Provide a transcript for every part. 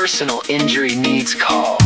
personal injury needs, call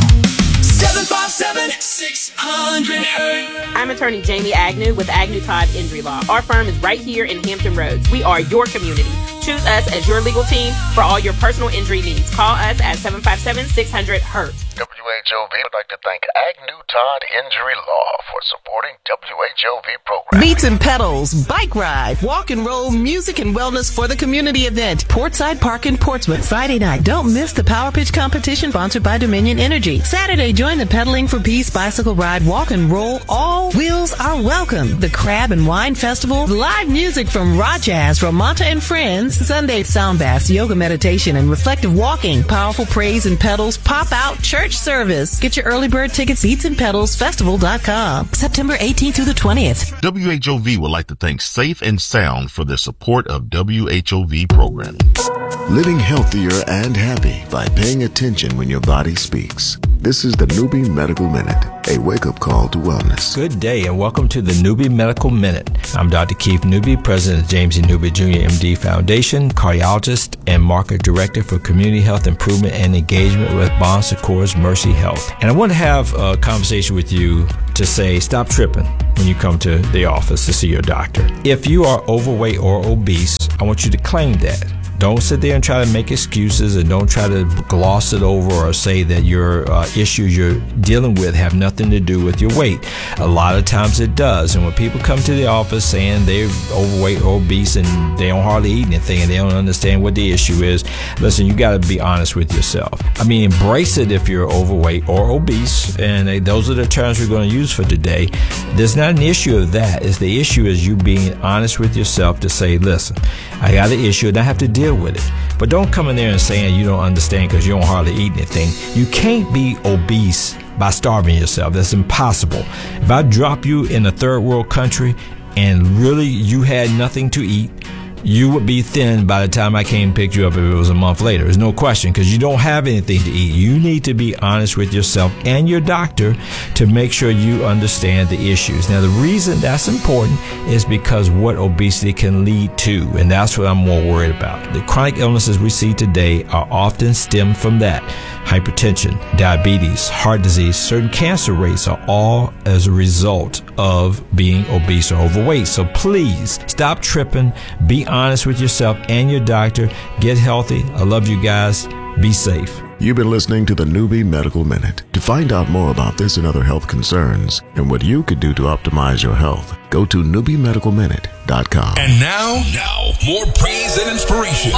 757-600-HURT. I'm attorney Jamie Agnew with Agnew Todd Injury Law. Our firm is right here in Hampton Roads. We are your community. Choose us as your legal team for all your personal injury needs. Call us at 757-600-HURT. WHOV would like to thank Agnew Todd Injury Law for supporting WHOV program. Beats and Pedals, bike ride, walk and roll, music and wellness for the community event. Portside Park in Portsmouth, Friday night. Don't miss the Power Pitch competition sponsored by Dominion Energy. Saturday, join the Pedaling for Peace bicycle ride, walk and roll. All wheels are welcome. The Crab and Wine Festival, live music from Raw Jazz, Ramonta and Friends. Sunday, sound baths, yoga meditation, and reflective walking. Powerful praise and pedals, pop out, church service. Get your early bird tickets, beatsandpedalsfestival.com. September 18th through the 20th. WHOV would like to thank Safe and Sound for their support of WHOV programming. Living healthier and happy by paying attention when your body speaks. This is the Newbie Medical Minute, a wake-up call to wellness. Good day and welcome to the Newbie Medical Minute. I'm Dr. Keith Newbie, president of James E. Newbie Jr. MD Foundation, cardiologist and market director for community health improvement and engagement with Bon Secours Mercy Health. And I want to have a conversation with you to say stop tripping when you come to the office to see your doctor. If you are overweight or obese, I want you to claim that. Don't sit there and try to make excuses, and don't try to gloss it over or say that your issues you're dealing with have nothing to do with your weight. A lot of times it does. And when people come to the office saying they're overweight or obese and they don't hardly eat anything and they don't understand what the issue is, listen, you got to be honest with yourself. I mean, embrace it if you're overweight or obese, and those are the terms we're going to use for today. There's not an issue of that. The issue is you being honest with yourself to say, listen, I got an issue and I have to deal with it. But don't come in there and saying you don't understand because you don't hardly eat anything. You can't be obese by starving yourself. That's impossible. If I drop you in a third world country and really you had nothing to eat, you would be thin by the time I came and picked you up if it was a month later. There's no question, because you don't have anything to eat. You need to be honest with yourself and your doctor to make sure you understand the issues. Now, the reason that's important is because what obesity can lead to, and that's what I'm more worried about. The chronic illnesses we see today are often stem from that. Hypertension, diabetes, heart disease, certain cancer rates are all as a result of being obese or overweight. So please stop tripping. Be honest with yourself and your doctor. Get healthy. I love you guys. Be safe. You've been listening to the Newbie Medical Minute. To find out more about this and other health concerns and what you could do to optimize your health, go to newbiemedicalminute.com. And now, more praise and inspiration.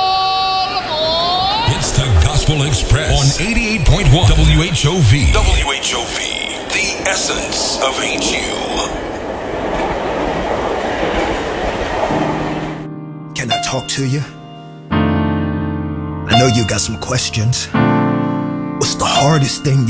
It's the Gospel Express on 88.1 WHOV. WHOV, the essence of HU. Can I talk to you? I know you got some questions. What's the hardest thing